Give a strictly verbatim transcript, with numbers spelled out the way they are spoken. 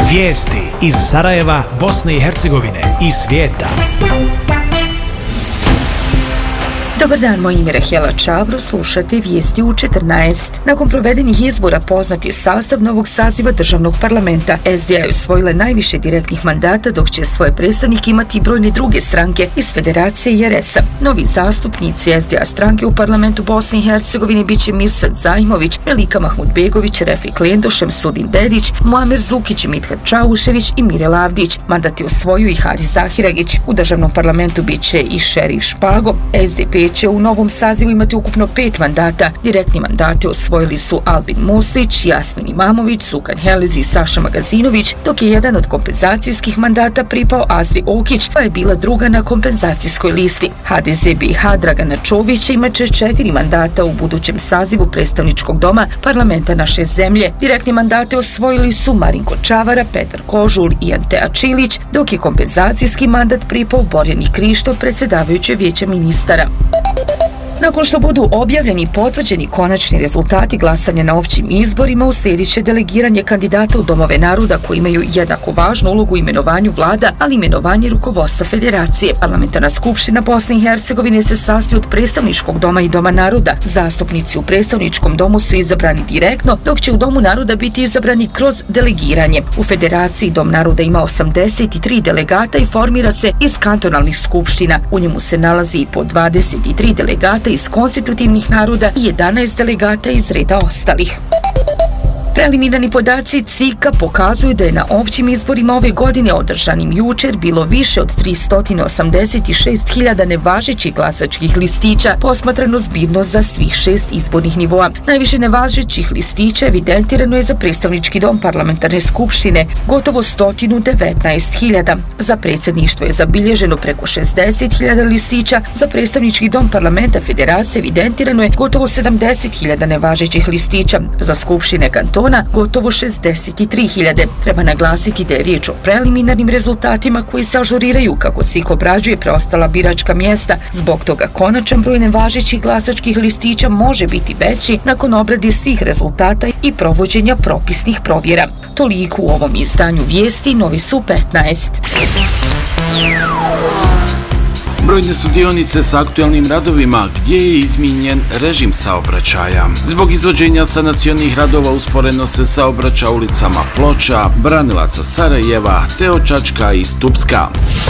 Vijesti iz Sarajeva, Bosne i Hercegovine i svijeta. Dobar dan, moje ime je Rahela Čavro, slušate vijesti u četrnaest. Nakon provedenih izbora poznat je sastav novog saziva državnog parlamenta. S D A je osvojila najviše direktnih mandata, dok će svoje predstavnike imati brojne druge stranke iz Federacije i R S A. Novi zastupnici S D A stranke u parlamentu Bosne i Hercegovine bit će Mirsad Zajmović, Melika Mahmudbegović, Refik Lendo, Šemsudin Dedić, Muamer Zukić, Mithat Čaušević i Mirela Avdić. Mandat je osvojio i Haris Zahiragić. U državnom parlamentu bit će i Šerif Špago. S D P će u novom sazivu imati ukupno pet mandata. Direktni mandate osvojili su Albin Muslić, Jasmin Imamović, Sukan Helezi i Saša Magazinović, dok je jedan od kompenzacijskih mandata pripao Azri Okić, pa je bila druga na kompenzacijskoj listi. H D Z B i H Dragana Čovića imaće četiri mandata u budućem sazivu predstavničkog doma parlamenta naše zemlje. Direktni mandate osvojili su Marinko Čavara, Petar Kožul i Antea Čilić, dok je kompenzacijski mandat pripao Borjani Krištov, predsjedavajući vijeća ministara. Nakon što budu objavljeni i potvrđeni konačni rezultati glasanja na općim izborima, uslijedit će delegiranje kandidata u domove naroda koji imaju jednako važnu ulogu u imenovanju vlada, ali i imenovanje rukovodstva federacije. Parlamentarna skupština Bosne i Hercegovine se sastoji od predstavničkog doma i doma naroda. Zastupnici u predstavničkom domu su izabrani direktno, dok će u domu naroda biti izabrani kroz delegiranje. U federaciji dom naroda ima osamdeset tri delegata i formira se iz kantonalnih skupština. U njemu se nalazi i po dvadeset tri delegata iz konstitutivnih naroda i jedanaest delegata iz reda ostalih. Preliminarni podaci C I K-a pokazuju da je na općim izborima ove godine održanim jučer bilo više od tristo osamdeset šest hiljada nevažećih glasačkih listića, posmatrano zbirno za svih šest izbornih nivoa. Najviše nevažećih listića evidentirano je za predstavnički dom parlamentarne skupštine, gotovo sto devetnaest hiljada. Za predsjedništvo je zabilježeno preko šezdeset hiljada listića, za predstavnički dom parlamenta federacije evidentirano je gotovo sedamdeset hiljada nevažećih listića, za skupštine kantona gotovo šezdeset tri hiljade. Treba naglasiti da je riječ o preliminarnim rezultatima koji se ažuriraju kako C I K obrađuje preostala biračka mjesta. Zbog toga konačan broj nevažećih glasačkih listića može biti veći nakon obrade svih rezultata i provođenja propisnih provjera. Toliko u ovom izdanju vijesti, novi su petnaest. Brojne su dionice s aktualnim radovima gdje je izmijenjen režim saobraćaja. Zbog izvođenja sanacionih radova usporeno se saobraća ulicama Ploča, Branilaca Sarajeva, Teočačka i Stupska.